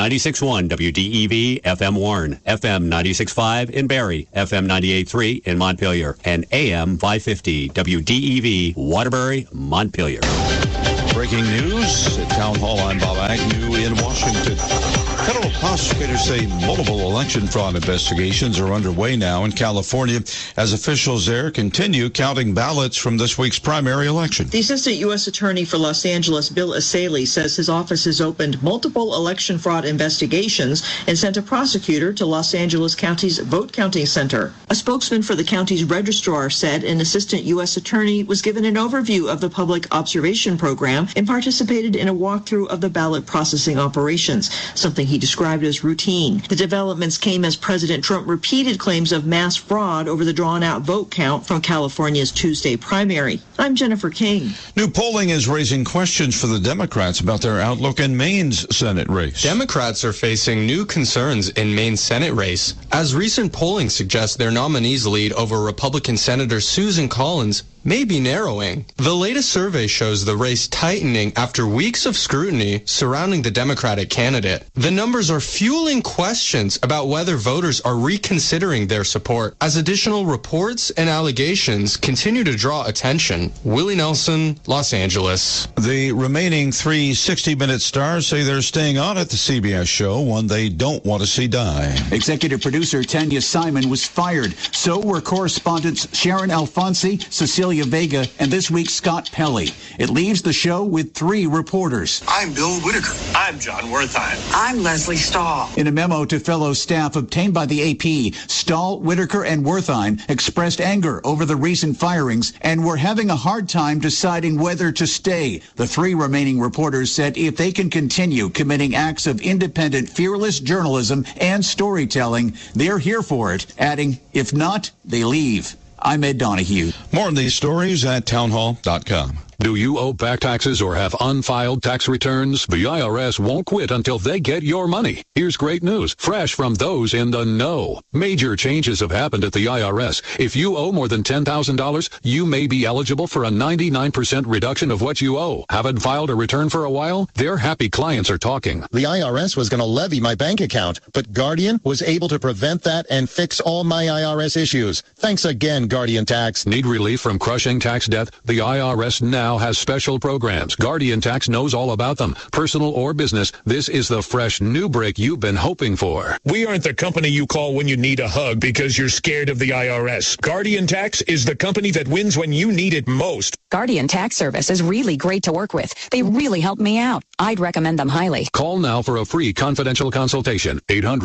96.1 WDEV FM Warren, FM 96.5 in Barrie, FM 98.3 in Montpelier, and AM 550 WDEV Waterbury, Montpelier. Breaking news at Town Hall. I'm Bob Agnew in Washington. Federal prosecutors say multiple election fraud investigations are underway now in California as officials there continue counting ballots from this week's primary election. The Assistant U.S. Attorney for Los Angeles, Bill Asaley, says his office has opened multiple election fraud investigations and sent a prosecutor to Los Angeles County's vote counting center. A spokesman for the county's registrar said an Assistant U.S. Attorney was given an overview of the public observation program and participated in a walkthrough of the ballot processing operations, something he described as routine. The developments came as President Trump repeated claims of mass fraud over the drawn-out vote count from California's Tuesday primary. I'm Jennifer King. New polling is raising questions for the Democrats about their outlook in Maine's Senate race. Democrats are facing new concerns in Maine's Senate race, as recent polling suggests their nominees' lead over Republican Senator Susan Collins may be narrowing. The latest survey shows the race tightening after weeks of scrutiny surrounding the Democratic candidate. The numbers are fueling questions about whether voters are reconsidering their support as additional reports and allegations continue to draw attention. Willie Nelson, Los Angeles. The remaining three 60-minute stars say they're staying on at the CBS show, one they don't want to see die. Executive producer Tanya Simon was fired. So were correspondents Sharon Alfonsi, Cecilia Vega, and this week Scott Pelley. It leaves the show with three reporters. I'm Bill Whitaker. I'm John Wertheim. I'm Leslie Stahl. In a memo to fellow staff obtained by the AP, Stahl, Whitaker, and Wertheim expressed anger over the recent firings and were having a hard time deciding whether to stay. The three remaining reporters said if they can continue committing acts of independent, fearless journalism and storytelling, they're here for it, adding, if not, they leave. I'm Ed Donahue. More on these stories at townhall.com. Do you owe back taxes or have unfiled tax returns? The IRS won't quit until they get your money. Here's great news, fresh from those in the know. Major changes have happened at the IRS. If you owe more than $10,000, you may be eligible for a 99% reduction of what you owe. Haven't filed a return for a while? Their happy clients are talking. The IRS was going to levy my bank account, but Guardian was able to prevent that and fix all my IRS issues. Thanks again, Guardian Tax. Need relief from crushing tax debt? The IRS now has special programs. Guardian Tax knows all about them. Personal or business, this is the fresh new break you've been hoping for. We aren't the company you call when you need a hug because you're scared of the IRS. Guardian Tax is the company that wins when you need it most. Guardian Tax Service is really great to work with. They really helped me out. I'd recommend them highly. Call now for a free confidential consultation.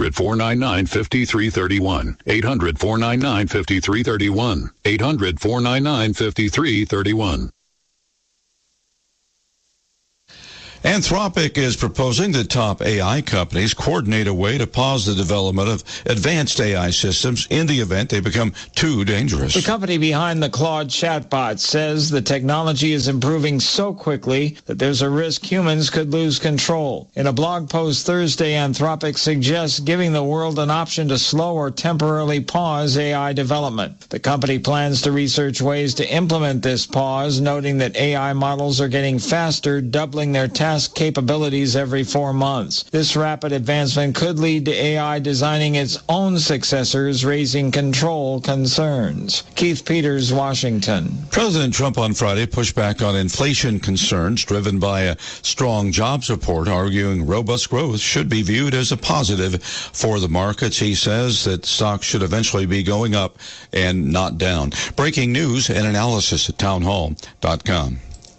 800-499-5331. 800-499-5331. 800-499-5331. Anthropic is proposing that top AI companies coordinate a way to pause the development of advanced AI systems in the event they become too dangerous. The company behind the Claude chatbot says the technology is improving so quickly that there's a risk humans could lose control. In a blog post Thursday, Anthropic suggests giving the world an option to slow or temporarily pause AI development. The company plans to research ways to implement this pause, noting that AI models are getting faster, doubling their task capabilities every 4 months. This rapid advancement could lead to AI designing its own successors, raising control concerns. Keith Peters, Washington. President Trump on Friday pushed back on inflation concerns driven by a strong jobs report, arguing robust growth should be viewed as a positive for the markets. He says that stocks should eventually be going up and not down. Breaking news and analysis at townhall.com.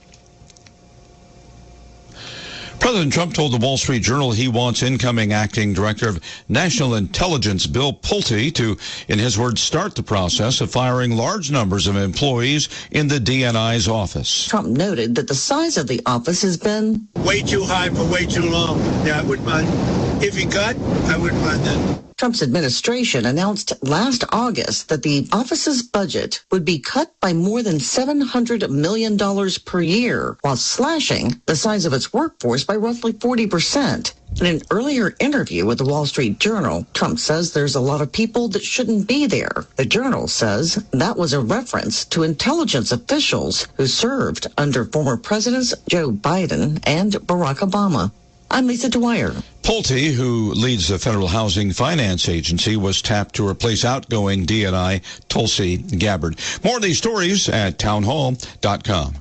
President Trump told the Wall Street Journal he wants incoming acting director of National Intelligence Bill Pulte to, in his words, start the process of firing large numbers of employees in the DNI's office. Trump noted that the size of the office has been Way too high for way too long. Yeah, I wouldn't mind. If he cut, I wouldn't mind that. Trump's administration announced last August that the office's budget would be cut by more than $700 million per year, while slashing the size of its workforce by roughly 40%. In an earlier interview with the Wall Street Journal, Trump says there's a lot of people that shouldn't be there. The Journal says that was a reference to intelligence officials who served under former presidents Joe Biden and Barack Obama. I'm Lisa Dwyer. Pulte, who leads the Federal Housing Finance Agency, was tapped to replace outgoing DNI Tulsi Gabbard. More of these stories at townhall.com.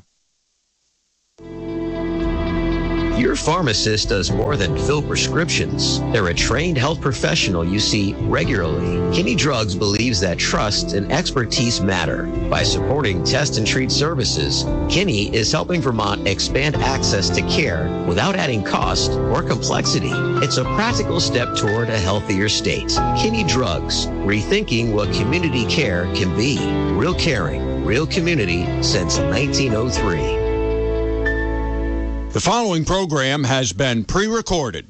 Your pharmacist does more than fill prescriptions. They're a trained health professional you see regularly. Kinney Drugs believes that trust and expertise matter. By supporting test and treat services, Kinney is helping Vermont expand access to care without adding cost or complexity. It's a practical step toward a healthier state. Kinney Drugs, rethinking what community care can be. Real caring, real community since 1903. The following program has been pre-recorded.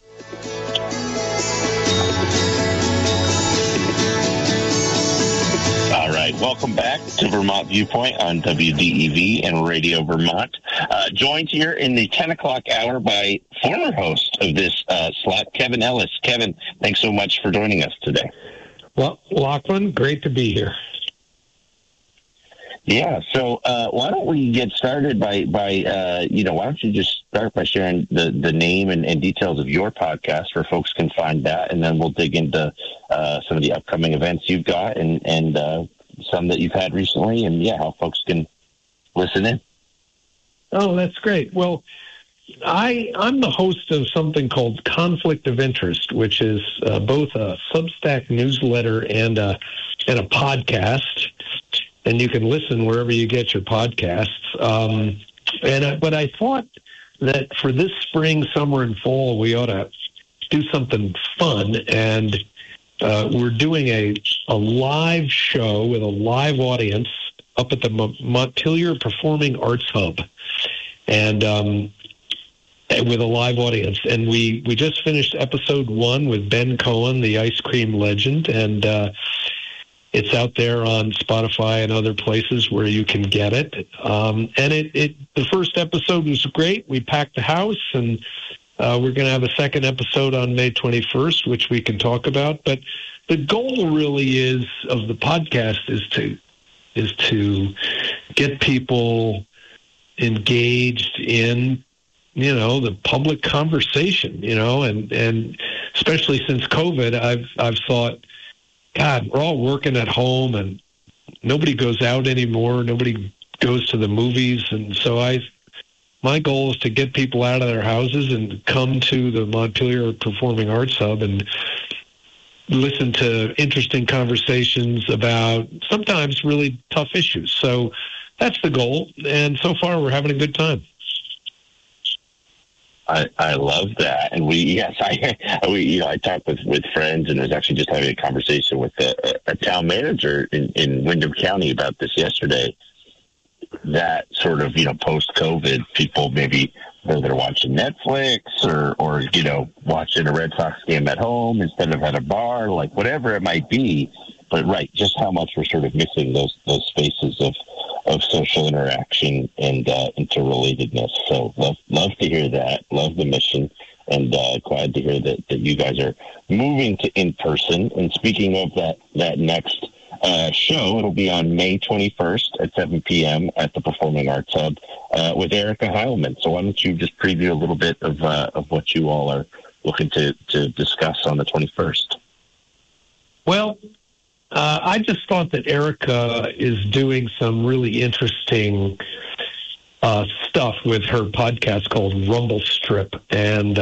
All right, welcome back to Vermont Viewpoint on WDEV and Radio Vermont. Joined here in the 10 o'clock hour by former host of this slot, Kevin Ellis. Kevin, thanks so much for joining us today. Well, Lachlan, great to be here. Yeah, so why don't we get started by why don't you just start by sharing the name and details of your podcast where folks can find that, and then we'll dig into some of the upcoming events you've got and some that you've had recently, and how folks can listen in. Oh, that's great. Well, I'm the host of something called Conflict of Interest, which is both a Substack newsletter and a podcast. And you can listen wherever you get your podcasts. But I thought that for this spring, summer, and fall, we ought to do something fun. And we're doing a live show with a live audience up at the Montpelier Performing Arts Hub, and with a live audience. And we just finished episode 1 with Ben Cohen, the ice cream legend, and it's out there on Spotify and other places where you can get it. And the first episode was great. We packed the house, and we're going to have a second episode on May 21st, which we can talk about. But the goal really of the podcast is to get people engaged in, the public conversation, and especially since COVID, I've thought, God, we're all working at home and nobody goes out anymore. Nobody goes to the movies. And so my goal is to get people out of their houses and come to the Montpelier Performing Arts Hub and listen to interesting conversations about sometimes really tough issues. So that's the goal. And so far we're having a good time. I love that, and I talked with friends, and was actually just having a conversation with a town manager in Windham County about this yesterday. That sort of post COVID, people maybe they're watching Netflix or watching a Red Sox game at home instead of at a bar, like whatever it might be. But right, just how much we're sort of missing those spaces of social interaction and interrelatedness. So love to hear that. Love the mission, and glad to hear that you guys are moving to in person. And speaking of that next show, it'll be on May 21st at 7 p.m. at the Performing Arts Hub with Erica Heilman. So why don't you just preview a little bit of what you all are looking to discuss on the 21st? Well, I just thought that Erica is doing some really interesting stuff with her podcast called Rumble Strip, and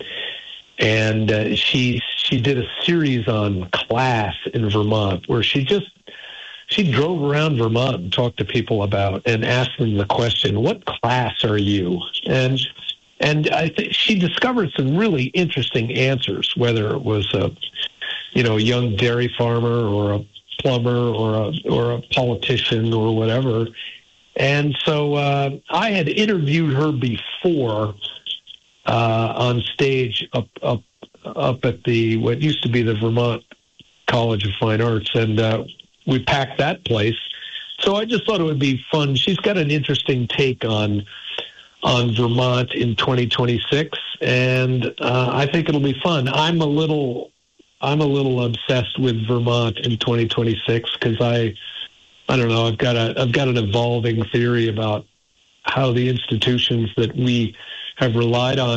she did a series on class in Vermont where she drove around Vermont and talked to people about and asked them the question, "What class are you?" And I think she discovered some really interesting answers, whether it was a young dairy farmer or a plumber or a politician or whatever. And so I had interviewed her before on stage up at the what used to be the Vermont College of Fine Arts, and we packed that place. So I just thought it would be fun. She's got an interesting take on Vermont in 2026, and I think it'll be fun. I'm a little obsessed with Vermont in 2026 because I don't know. I've got an evolving theory about how the institutions that we have relied on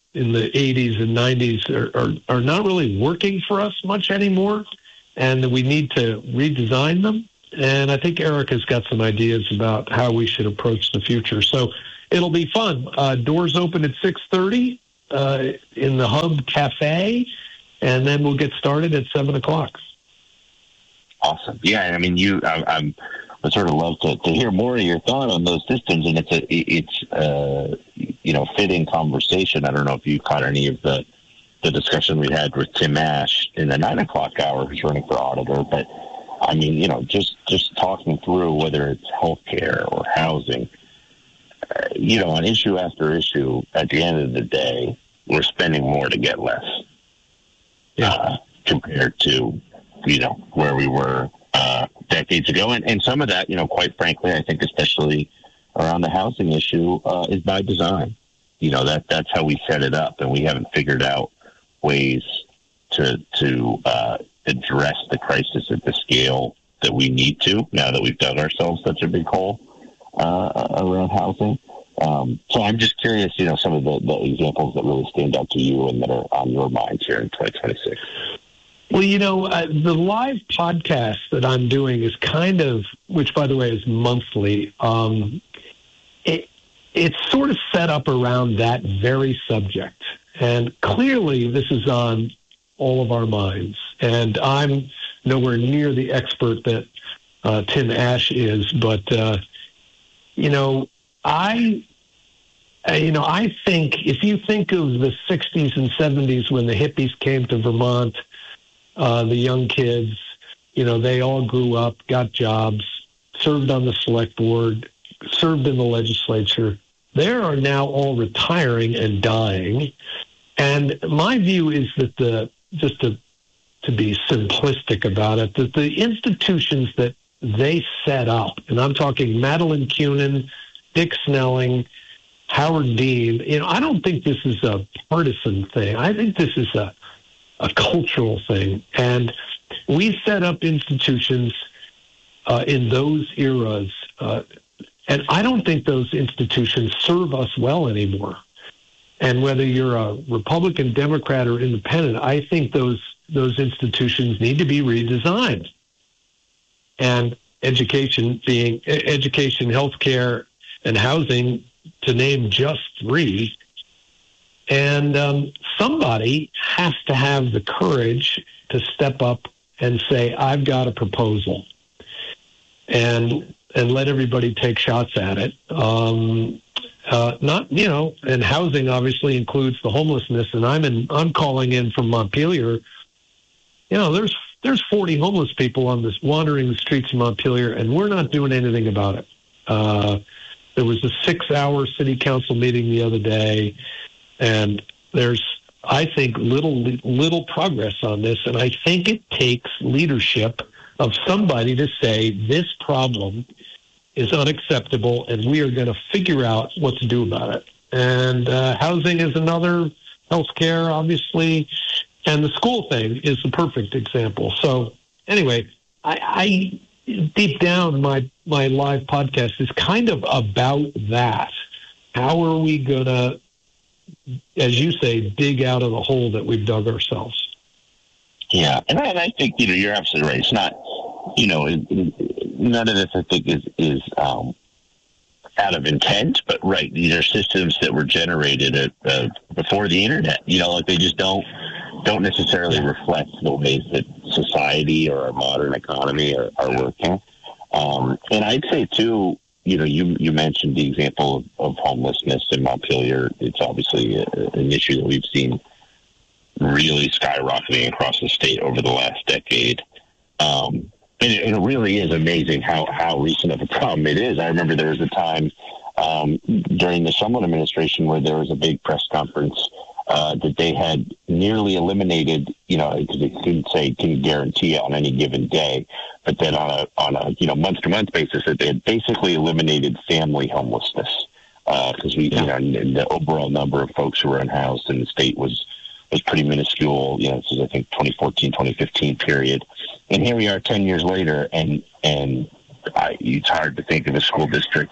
in the 80s and 90s are not really working for us much anymore, and we need to redesign them. And I think Erica's got some ideas about how we should approach the future. So it'll be fun. Doors open at 6:30 in the Hub Cafe, and then we'll get started at 7 o'clock. Awesome. Yeah, I mean, I sort of love to hear more of your thought on those systems, and it's fitting conversation. I don't know if you caught any of the discussion we had with Tim Ash in the 9 o'clock hour, who's running for auditor, but I mean, just talking through whether it's healthcare or housing, on issue after issue, at the end of the day, we're spending more to get less compared to, where we were decades ago. And some of that, quite frankly, I think especially around the housing issue is by design. That's how we set it up, and we haven't figured out ways to address the crisis at the scale that we need to, now that we've dug ourselves such a big hole around housing. So I'm just curious, some of the examples that really stand out to you and that are on your minds here in 2026. Well, the live podcast that I'm doing is kind of, which by the way is monthly, it's sort of set up around that very subject. And clearly this is on all of our minds. And I'm nowhere near the expert that Tim Ash is, but, I think if you think of the 60s and 70s when the hippies came to Vermont, the young kids, they all grew up, got jobs, served on the select board, served in the legislature. They are now all retiring and dying. And my view is that just to be simplistic about it, that the institutions that they set up, and I'm talking Madeline Kunin, Dick Snelling, Howard Dean, I don't think this is a partisan thing. I think this is a cultural thing. And we set up institutions in those eras, and I don't think those institutions serve us well anymore. And whether you're a Republican, Democrat, or independent, I think those institutions need to be redesigned. And education, healthcare, and housing, to name just three. And somebody has to have the courage to step up and say, I've got a proposal, and let everybody take shots at it. And housing obviously includes the homelessness, and I'm calling in from Montpelier. There's 40 homeless people on this wandering the streets of Montpelier, and we're not doing anything about it. There was a 6-hour city council meeting the other day, and there's, I think, little progress on this, and I think it takes leadership of somebody to say this problem is unacceptable, and we are going to figure out what to do about it. And housing is another, healthcare, obviously, and the school thing is the perfect example. So anyway, I deep down, my live podcast is kind of about that. How are we going to, as you say, dig out of the hole that we've dug ourselves? Yeah, and I think, you're absolutely right. It's not, none of this, I think, is out of intent, but right, these are systems that were generated before the internet. They just don't necessarily reflect the ways that society or our modern economy are working. And I'd say too, you mentioned the example of homelessness in Montpelier. It's obviously an issue that we've seen really skyrocketing across the state over the last decade. And it really is amazing how recent of a problem it is. I remember there was a time during the Shumlin administration where there was a big press conference that they had nearly eliminated, because they couldn't say, can guarantee it on any given day, but then on a month-to-month basis, that they had basically eliminated family homelessness, because the overall number of folks who were unhoused in the state was pretty minuscule. This is, I think, 2014, 2015 period. And here we are 10 years later, and it's hard to think of a school district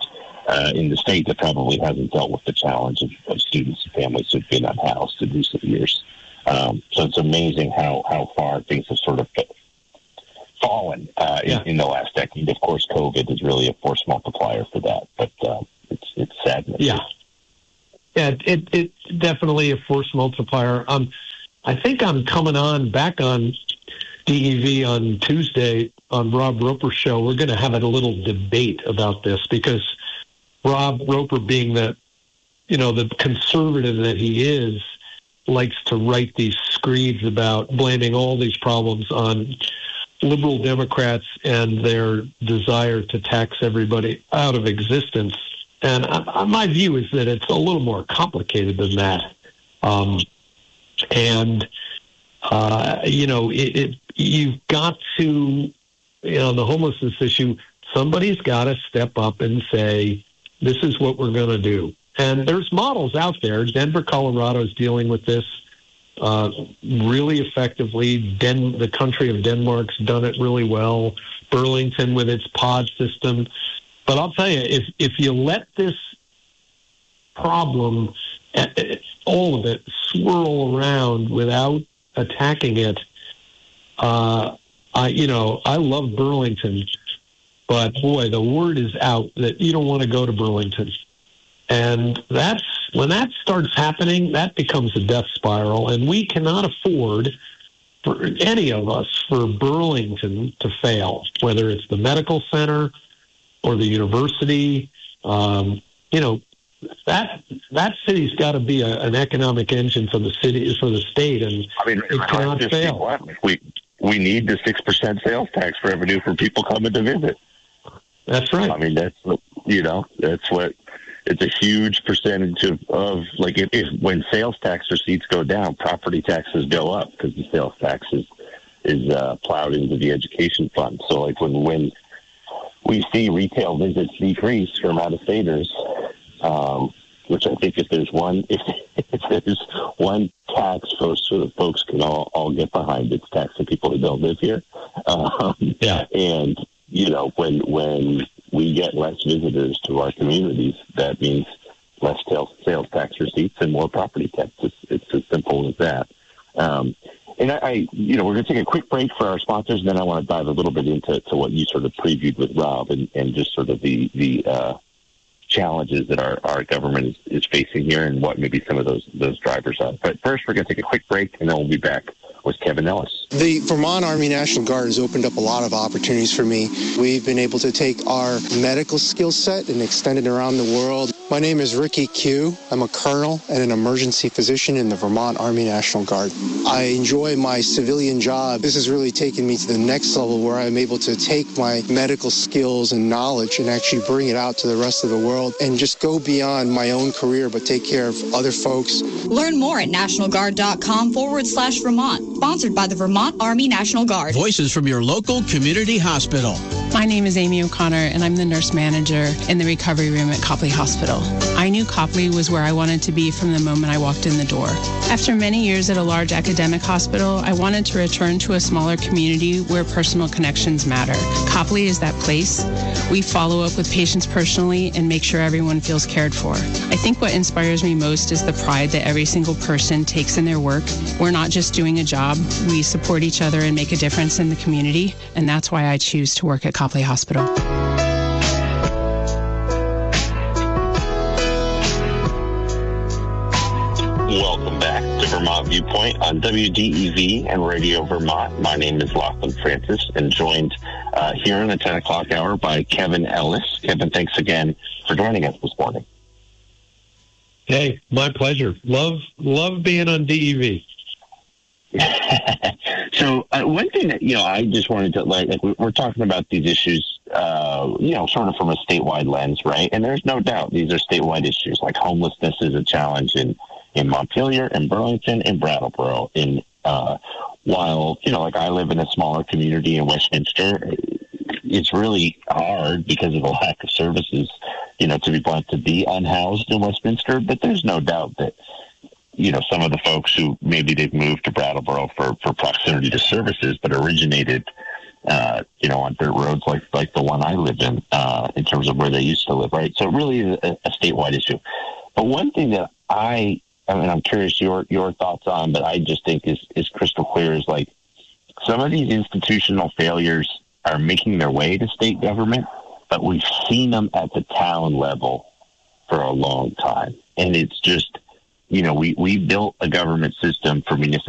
in the state that probably hasn't dealt with the challenge of students and families who've been unhoused in recent years. So it's amazing how far things have sort of fallen in the last decade. Of course, COVID is really a force multiplier for that, but it's sadness. Yeah, it's definitely a force multiplier. I think I'm coming back on DEV on Tuesday on Rob Roper's show. We're going to have a little debate about this because Rob Roper, being the conservative that he is, likes to write these screeds about blaming all these problems on liberal Democrats and their desire to tax everybody out of existence. And my view is that it's a little more complicated than that. You've got to, the homelessness issue, somebody's got to step up and say, this is what we're going to do. And there's models out there. Denver, Colorado is dealing with this really effectively. The country of Denmark's done it really well. Burlington with its pod system. But I'll tell you, if you let this problem, all of it, swirl around without attacking it, I love Burlington, but boy, the word is out that you don't want to go to Burlington. And when that starts happening, that becomes a death spiral. And we cannot afford, for any of us, for Burlington to fail, whether it's the medical center or the university. That city's got to be an economic engine for the city, for the state, and it cannot fail. We need the 6% sales tax revenue for people coming to visit. That's right. I mean, that's what it's a huge percentage of if when sales tax receipts go down, property taxes go up because the sales tax is plowed into the education fund. So like when we see retail visits decrease from out-of-staters, which I think if there's one tax folks can all get behind, it's taxing people who don't live here. And when we get less visitors to our communities, that means less sales tax receipts and more property taxes. It's as simple as that. And we're going to take a quick break for our sponsors, and then I want to dive a little bit into what you sort of previewed with Rob and just sort of the challenges that our government is facing here and what maybe some of those drivers are. But first, we're going to take a quick break, and then we'll be back with Kevin Ellis. The Vermont Army National Guard has opened up a lot of opportunities for me. We've been able to take our medical skill set and extend it around the world. My name is Ricky Q. I'm a colonel and an emergency physician in the Vermont Army National Guard. I enjoy my civilian job. This has really taken me to the next level where I'm able to take my medical skills and knowledge and actually bring it out to the rest of the world and just go beyond my own career but take care of other folks. Learn more at nationalguard.com/Vermont. Sponsored by the Vermont Army National Guard. Voices from your local community hospital. My name is Amy O'Connor, and I'm the nurse manager in the recovery room at Copley Hospital. I knew Copley was where I wanted to be from the moment I walked in the door. After many years at a large academic hospital, I wanted to return to a smaller community where personal connections matter. Copley is that place. We follow up with patients personally and make sure everyone feels cared for. I think what inspires me most is the pride that every single person takes in their work. We're not just doing a job. We support each other and make a difference in the community, and that's why I choose to work at Copley Hospital. Welcome back to Vermont Viewpoint on WDEV and Radio Vermont. My name is Lachlan Francis, and joined here in the 10 o'clock hour by Kevin Ellis. Kevin, thanks again for joining us this morning. Hey, my pleasure. Love being on DEV. So one thing that, I just wanted to we're talking about these issues, sort of from a statewide lens, right? And there's no doubt these are statewide issues. Like homelessness is a challenge in Montpelier, in Burlington, in Brattleboro. While, I live in a smaller community in Westminster, it's really hard because of the lack of services, to be blunt, to be unhoused in Westminster. But there's no doubt that, some of the folks who maybe they've moved to Brattleboro for proximity to services, but originated on dirt roads like the one I live in terms of where they used to live, right? So it really is a statewide issue. But one thing that I'm curious your thoughts on, but I just think is crystal clear is like some of these institutional failures are making their way to state government, but we've seen them at the town level for a long time. And it's just, we built a government system for municipalities